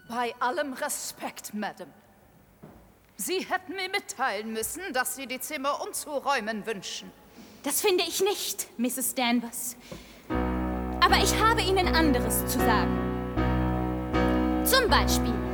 Bei allem Respekt, Madame. Sie hätten mir mitteilen müssen, dass Sie die Zimmer umzuräumen wünschen. Das finde ich nicht, Mrs. Danvers. Aber ich habe Ihnen anderes zu sagen. Zum Beispiel